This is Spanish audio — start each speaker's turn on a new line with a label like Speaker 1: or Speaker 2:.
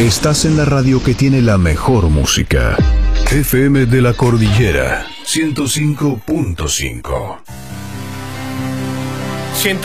Speaker 1: Estás en la radio que tiene la mejor música. FM de la Cordillera 105.5.